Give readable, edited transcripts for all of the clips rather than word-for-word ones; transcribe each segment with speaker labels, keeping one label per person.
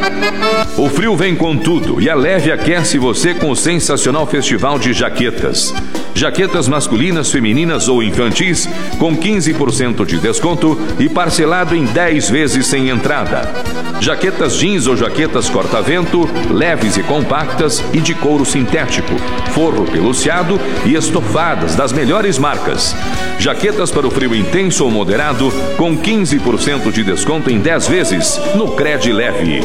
Speaker 1: O frio vem com tudo e a Leve aquece você com o sensacional festival de jaquetas. Jaquetas masculinas, femininas ou infantis com 15% de desconto e parcelado em 10 vezes sem entrada. Jaquetas jeans ou jaquetas corta-vento, leves e compactas e de couro sintético, forro peluciado e estofadas das melhores marcas. Jaquetas para o frio intenso ou moderado com 15% de desconto em 10 vezes no Cred Leve.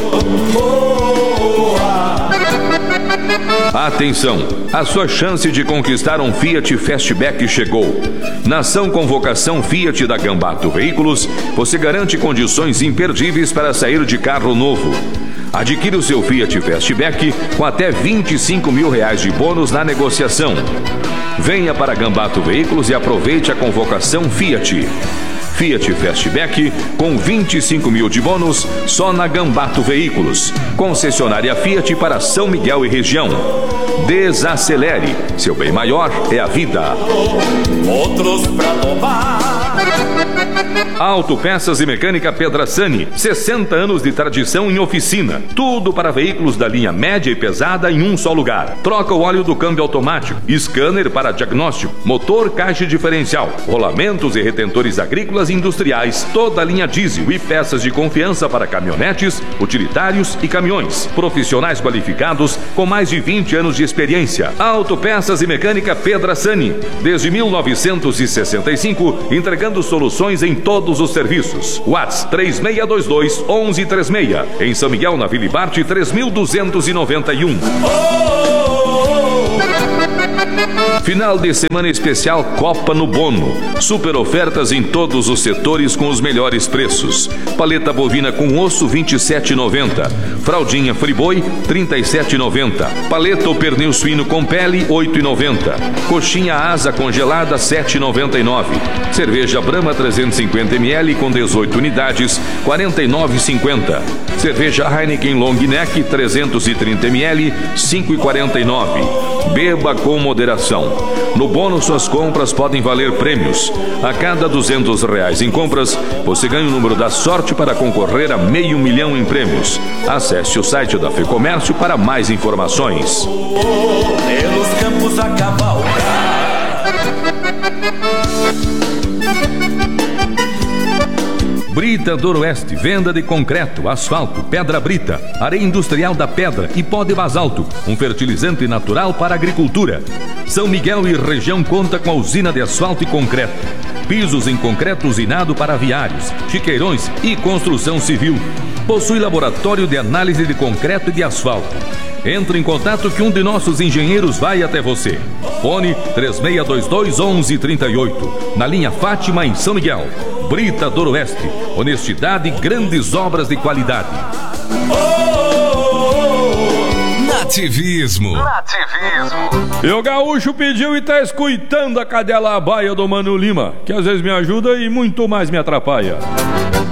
Speaker 1: Atenção! A sua chance de conquistar um Fiat Fastback chegou. Na ação Convocação Fiat da Gambato Veículos, você garante condições imperdíveis para sair de carro novo. Adquira o seu Fiat Fastback com até R$25 mil de bônus na negociação. Venha para Gambato Veículos e aproveite a convocação Fiat. Fiat Fastback com 25 mil de bônus só na Gambato Veículos. Concessionária Fiat para São Miguel e região. Desacelere. Seu bem maior é a vida.
Speaker 2: Outros pra tomar.
Speaker 1: Autopeças e Mecânica Pedrassani, 60 anos de tradição em oficina. Tudo para veículos da linha média e pesada em um só lugar. Troca o óleo do câmbio automático, scanner para diagnóstico, motor, caixa diferencial, rolamentos e retentores agrícolas e industriais, toda a linha diesel e peças de confiança para caminhonetes, utilitários e caminhões. Profissionais qualificados com mais de 20 anos de experiência. Autopeças e Mecânica Pedrassani, desde 1965, entregando soluções em todos os serviços. WhatsApp 3622-1136. Em São Miguel, na Vila Ibarte, 3291. Final de semana especial Copa no Bono. Super ofertas em todos os setores com os melhores preços. Paleta bovina com osso, R$27,90. Fraldinha Friboi, R$37,90. Paleta ou pernil suíno com pele, R$8,90. Coxinha asa congelada, R$7,99. Cerveja Brahma 350 ml com 18 unidades, R$49,50. Cerveja Heineken Long Neck 330 ml, R$5,49. Beba com moderação. No bônus, suas compras podem valer prêmios. A cada R$200 em compras, você ganha o número da sorte para concorrer a R$500 mil em prêmios. Acesse o site da FEComércio para mais informações.
Speaker 2: Pelos campos a cavalgar.
Speaker 1: Brita do Oeste, venda de concreto, asfalto, pedra brita, areia industrial da pedra e pó de basalto, um fertilizante natural para a agricultura. São Miguel e região conta com a usina de asfalto e concreto. Pisos em concreto usinado para aviários, chiqueirões e construção civil. Possui laboratório de análise de concreto e de asfalto. Entre em contato que um de nossos engenheiros vai até você. Fone 3622-1138. Na linha Fátima, em São Miguel. Brita do Oeste. Honestidade e grandes obras de qualidade.
Speaker 3: Nativismo.
Speaker 4: E o gaúcho pediu e tá escutando a cadela baia do Mano Lima, que às vezes me ajuda e muito mais me atrapalha.